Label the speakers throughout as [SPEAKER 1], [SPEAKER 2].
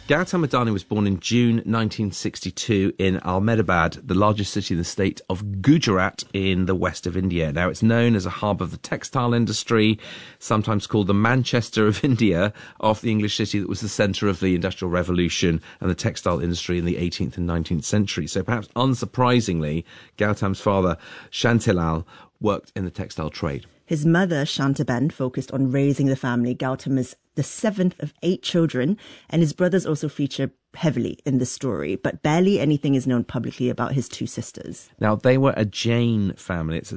[SPEAKER 1] Gautam Adani was born in June 1962 in Ahmedabad, the largest city in the state of Gujarat in the west of India. Now, it's known as a hub of the textile industry, sometimes called the Manchester of India, after the English city that was the centre of the Industrial Revolution and the textile industry in the 18th and 19th century. So perhaps unsurprisingly, Gautam's father, Shantilal, worked in the textile trade.
[SPEAKER 2] His mother, Shantaben, focused on raising the family. Gautam is the seventh of 8 children, and his brothers also feature heavily in the story, but barely anything is known publicly about his 2 sisters.
[SPEAKER 1] Now, they were a Jain family. It's a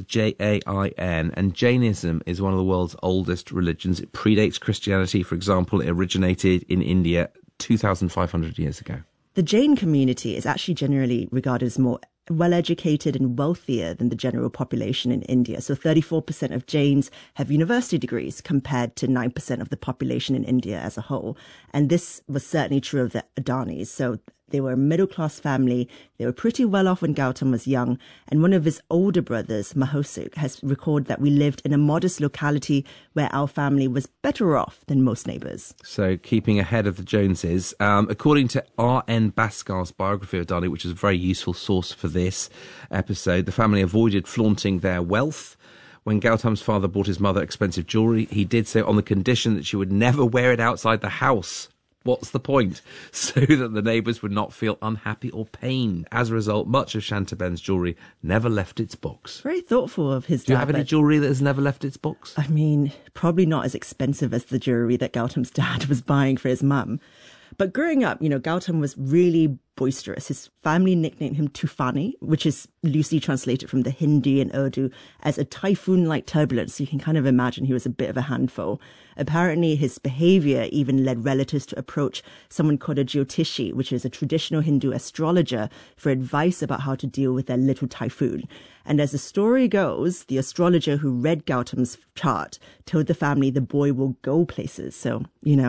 [SPEAKER 1] Jain, and Jainism is one of the world's oldest religions. It predates Christianity. For example, it originated in India 2,500 years ago.
[SPEAKER 2] The Jain community is actually generally regarded as more well-educated and wealthier than the general population in India. So 34% of Jains have university degrees compared to 9% of the population in India as a whole. And this was certainly true of the Adanis. So they were a middle-class family. They were pretty well off when Gautam was young. And one of his older brothers, Mahosuk, has recorded that we lived in a modest locality where our family was better off than most neighbours.
[SPEAKER 1] So keeping ahead of the Joneses. According to R.N. Bhaskar's biography of Adani, which is a very useful source for this episode, the family avoided flaunting their wealth. When Gautam's father bought his mother expensive jewellery, he did so on the condition that she would never wear it outside the house. What's the point? So that the neighbours would not feel unhappy or pained. As a result, much of Shantaben's jewellery never left its box.
[SPEAKER 2] Very thoughtful of his dad.
[SPEAKER 1] Do you have any jewellery that has never left its box?
[SPEAKER 2] I mean, probably not as expensive as the jewellery that Gautam's dad was buying for his mum. But growing up, Gautam was really boisterous. His family nicknamed him Tufani, which is loosely translated from the Hindi and Urdu as a typhoon-like turbulence. So you can kind of imagine he was a bit of a handful. Apparently, his behaviour even led relatives to approach someone called a Jyotishi, which is a traditional Hindu astrologer, for advice about how to deal with their little typhoon. And as the story goes, the astrologer who read Gautam's chart told the family the boy will go places. So,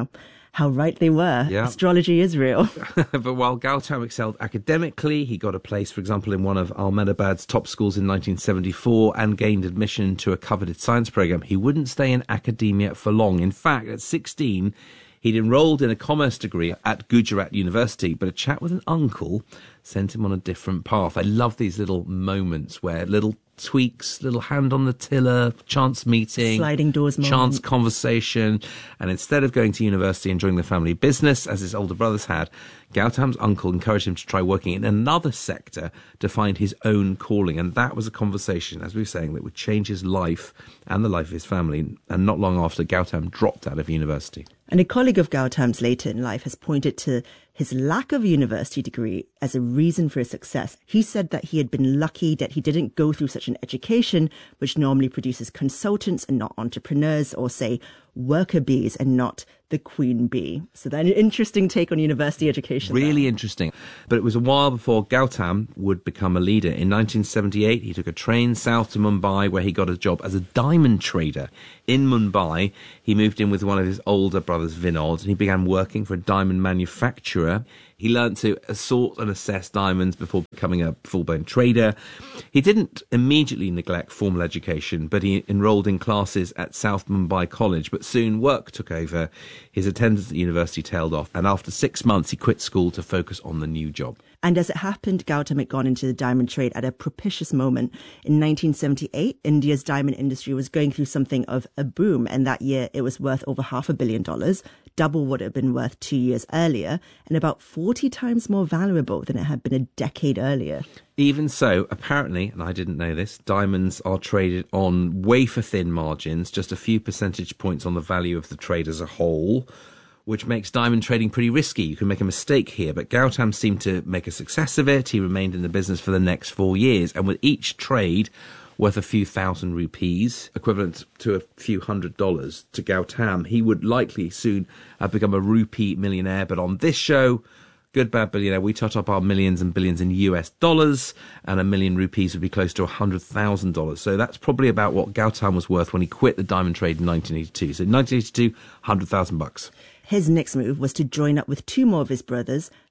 [SPEAKER 2] how right they were. Yeah. Astrology is real.
[SPEAKER 1] But while Gautam excelled academically, he got a place, for example, in one of Ahmedabad's top schools in 1974 and gained admission to a coveted science program. He wouldn't stay in academia for long. In fact, at 16, he'd enrolled in a commerce degree at Gujarat University, but a chat with an uncle sent him on a different path. I love these little moments where little tweaks, little hand on the tiller, chance meeting,
[SPEAKER 2] sliding doors
[SPEAKER 1] chance
[SPEAKER 2] moment.
[SPEAKER 1] Conversation. And instead of going to university and joining the family business, as his older brothers had, Gautam's uncle encouraged him to try working in another sector to find his own calling. And that was a conversation, as we were saying, that would change his life and the life of his family. And not long after, Gautam dropped out of university.
[SPEAKER 2] And a colleague of Gautam's later in life has pointed to his lack of a university degree as a reason for his success. He said that he had been lucky that he didn't go through such an education, which normally produces consultants and not entrepreneurs, or say worker bees and not the queen bee. So that's an interesting take on university education.
[SPEAKER 1] Really interesting. But it was a while before Gautam would become a leader. In 1978, he took a train south to Mumbai where he got a job as a diamond trader. In Mumbai, he moved in with one of his older brothers, Vinod, and he began working for a diamond manufacturer. He learned to sort and assess diamonds before becoming a full-blown trader. He didn't immediately neglect formal education, but he enrolled in classes at South Mumbai College. But soon work took over. His attendance at university tailed off, and after 6 months, he quit school to focus on the new job.
[SPEAKER 2] And as it happened, Gautam had gone into the diamond trade at a propitious moment. In 1978, India's diamond industry was going through something of a boom, and that year it was worth over $500 million, double what it had been worth 2 years earlier, and about 40 times more valuable than it had been a decade earlier.
[SPEAKER 1] Even so, apparently, and I didn't know this, diamonds are traded on wafer-thin margins, just a few percentage points on the value of the trade as a whole, which makes diamond trading pretty risky. You can make a mistake here, but Gautam seemed to make a success of it. He remained in the business for the next 4 years, and with each trade worth a few thousand rupees, equivalent to a few $100 to Gautam, he would likely soon have become a rupee millionaire. But on this show, Good Bad Billionaire, we tot up our millions and billions in US dollars, and 1 million rupees would be close to $100,000. So that's probably about what Gautam was worth when he quit the diamond trade in 1982. So in 1982, $100,000.
[SPEAKER 2] His next move was to join up with 2 more of his brothers,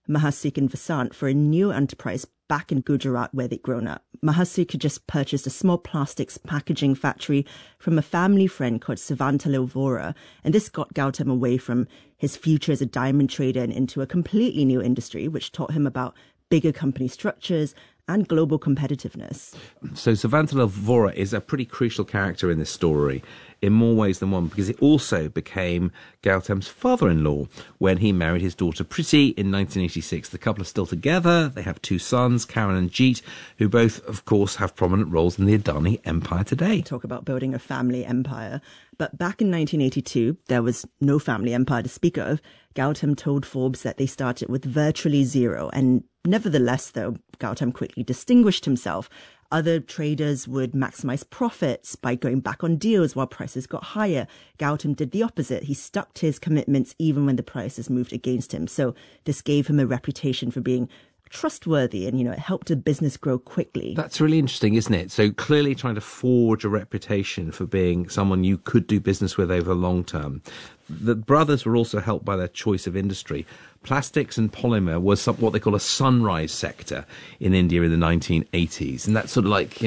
[SPEAKER 2] Mahasuk and Vasant for a new enterprise back in Gujarat where they'd grown up. Mahasuk had just purchased a small plastics packaging factory from a family friend called Savantala Vora, and this got Gautam away from his future as a diamond trader and into a completely new industry, which taught him about bigger company structures and global competitiveness.
[SPEAKER 1] So Savantala Vora is a pretty crucial character in this story in more ways than one, because it also became Gautam's father-in-law when he married his daughter Priti in 1986. The couple are still together. They have two sons, Karan and Jeet, who both, of course, have prominent roles in the Adani empire today.
[SPEAKER 2] Talk about building a family empire. But back in 1982, there was no family empire to speak of. Gautam told Forbes that they started with virtually zero. And nevertheless, though, Gautam quickly distinguished himself. Other traders would maximize profits by going back on deals while prices got higher. Gautam did the opposite. He stuck to his commitments even when the prices moved against him. So this gave him a reputation for being trustworthy and, it helped the business grow quickly.
[SPEAKER 1] That's really interesting, isn't it? So clearly trying to forge a reputation for being someone you could do business with over the long term. The brothers were also helped by their choice of industry. Plastics and polymer was what they call a sunrise sector in India in the 1980s. And that's sort of like,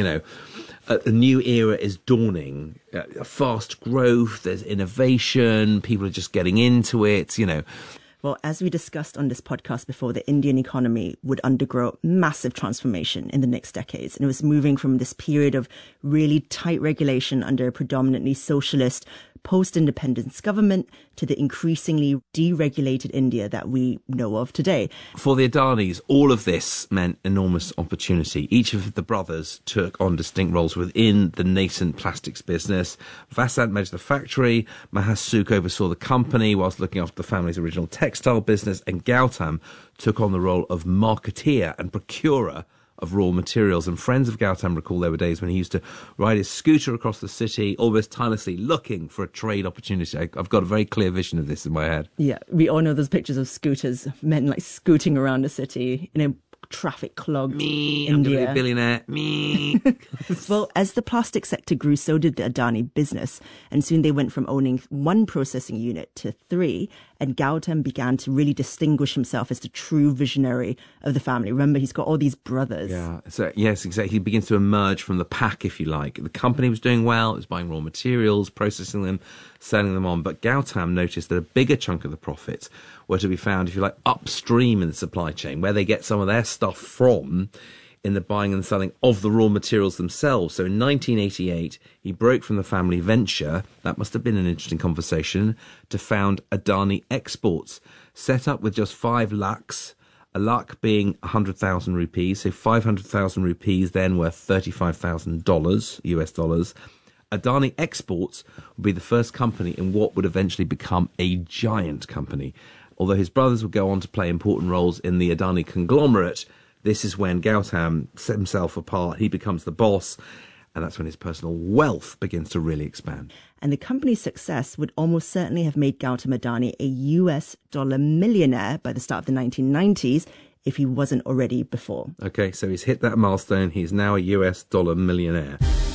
[SPEAKER 1] a new era is dawning. Fast growth, there's innovation, people are just getting into it,
[SPEAKER 2] Well, as we discussed on this podcast before, the Indian economy would undergo massive transformation in the next decades. And it was moving from this period of really tight regulation under a predominantly socialist post-independence government to the increasingly deregulated India that we know of today.
[SPEAKER 1] For the Adanis, all of this meant enormous opportunity. Each of the brothers took on distinct roles within the nascent plastics business. Vasant managed the factory, Mahasuk oversaw the company whilst looking after the family's original textile business, and Gautam took on the role of marketeer and procurer of raw materials. And friends of Gautam recall there were days when he used to ride his scooter across the city, almost tirelessly looking for a trade opportunity. I've got a very clear vision of this in my head.
[SPEAKER 2] Yeah, we all know those pictures of scooters, men like scooting around the city in a traffic clogged India.
[SPEAKER 1] I'm going to be a billionaire. Me.
[SPEAKER 2] Well, as the plastic sector grew, so did the Adani business. And soon they went from owning one processing unit to three. And Gautam began to really distinguish himself as the true visionary of the family. Remember, he's got all these brothers.
[SPEAKER 1] Yeah, so yes, exactly. He begins to emerge from the pack, if you like. The company was doing well. It was buying raw materials, processing them, selling them on. But Gautam noticed that a bigger chunk of the profits were to be found, if you like, upstream in the supply chain, where they get some of their stuff from in the buying and selling of the raw materials themselves. So in 1988, he broke from the family venture, that must have been an interesting conversation, to found Adani Exports, set up with just 5 lakhs, a lakh being 100,000 rupees, so 500,000 rupees then worth $35,000 US dollars. Adani Exports would be the first company in what would eventually become a giant company. Although his brothers would go on to play important roles in the Adani conglomerate, this is when Gautam set himself apart. He becomes the boss, and that's when his personal wealth begins to really expand.
[SPEAKER 2] And the company's success would almost certainly have made Gautam Adani a US dollar millionaire by the start of the 1990s, if he wasn't already before.
[SPEAKER 1] Okay, so he's hit that milestone. He's now a US dollar millionaire.